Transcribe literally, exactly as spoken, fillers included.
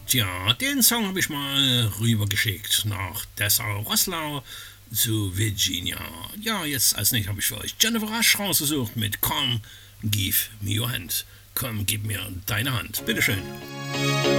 Tja, den Song habe ich mal rübergeschickt nach Dessau-Rosslau zu Virginia. Ja, jetzt als nächstes habe ich für euch Jennifer Rush rausgesucht mit Come, Give Me Your Hand. Komm, gib mir deine Hand. Bitteschön.